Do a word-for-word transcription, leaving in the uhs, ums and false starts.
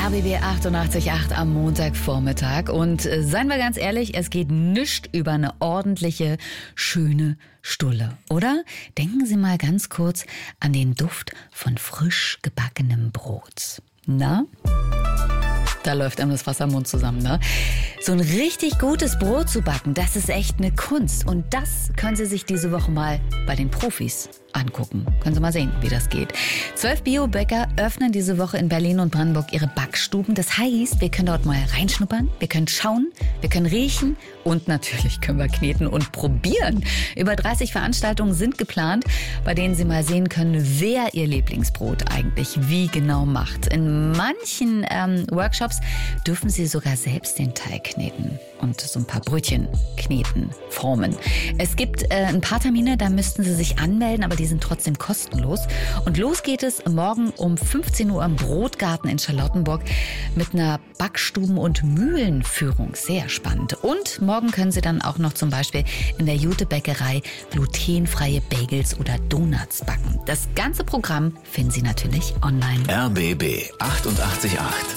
R B B achtundachtzig Komma acht am Montagvormittag. Und äh, seien wir ganz ehrlich, es geht nicht über eine ordentliche, schöne Stulle, oder? Denken Sie mal ganz kurz an den Duft von frisch gebackenem Brot. Na? Da läuft einem das Wasser im Mund zusammen, ne? So ein richtig gutes Brot zu backen, das ist echt eine Kunst. Und das können Sie sich diese Woche mal bei den Profis angucken. Können Sie mal sehen, wie das geht. Zwölf Biobäcker öffnen diese Woche in Berlin und Brandenburg ihre Backstuben. Das heißt, wir können dort mal reinschnuppern, wir können schauen, wir können riechen und natürlich können wir kneten und probieren. Über dreißig Veranstaltungen sind geplant, bei denen Sie mal sehen können, wer Ihr Lieblingsbrot eigentlich wie genau macht. In manchen ähm, Workshops dürfen Sie sogar selbst den Teig kneten und so ein paar Brötchen kneten, formen. Es gibt äh, ein paar Termine, da müssten Sie sich anmelden, aber die sind trotzdem kostenlos. Und los geht es morgen um fünfzehn Uhr im Brotgarten in Charlottenburg mit einer Backstuben- und Mühlenführung. Sehr spannend. Und morgen können Sie dann auch noch zum Beispiel in der Jute-Bäckerei glutenfreie Bagels oder Donuts backen. Das ganze Programm finden Sie natürlich online. R B B achtundachtzig Komma acht.